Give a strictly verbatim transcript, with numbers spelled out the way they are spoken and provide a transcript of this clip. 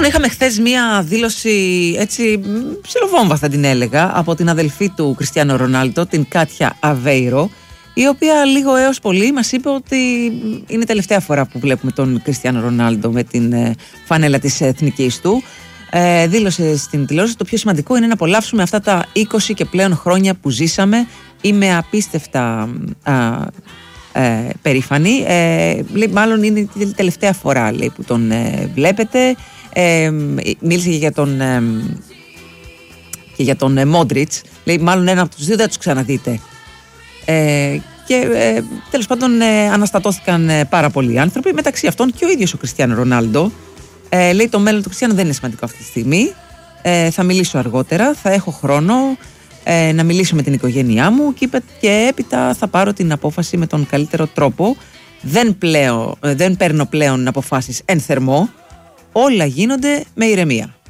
Λοιπόν, είχαμε χθες μία δήλωση, έτσι ψιλοβόμβα θα την έλεγα, από την αδελφή του Κριστιάνο Ρονάλντο, την Κάτια Αβέιρο, η οποία λίγο έως πολύ μας είπε ότι είναι η τελευταία φορά που βλέπουμε τον Κριστιάνο Ρονάλντο με την φανέλα της εθνικής του. Ε, δήλωσε στην τηλεόραση: το πιο σημαντικό είναι να απολαύσουμε αυτά τα είκοσι και πλέον χρόνια που ζήσαμε. Είμαι απίστευτα α, ε, περήφανη. Ε, λέει, μάλλον είναι η τελευταία φορά, λέει, που τον ε, βλέπετε. Ε, μίλησε και για τον ε, και για τον ε, Μόντριτς. Λέει, μάλλον ένα από τους δύο δεν τους ξαναδείτε. Ε, και ε, τέλος πάντων ε, αναστατώθηκαν ε, πάρα πολλοί άνθρωποι, μεταξύ αυτών και ο ίδιος ο Κριστιάνο Ρονάλντο. Ε, λέει, το μέλλον του Κριστιάνου δεν είναι σημαντικό αυτή τη στιγμή. Ε, θα μιλήσω αργότερα, θα έχω χρόνο ε, να μιλήσω με την οικογένειά μου και, και έπειτα θα πάρω την απόφαση με τον καλύτερο τρόπο. Δεν, πλέον, ε, δεν παίρνω πλέον αποφάσεις εν θερμό. Όλα γίνονται με ηρεμία.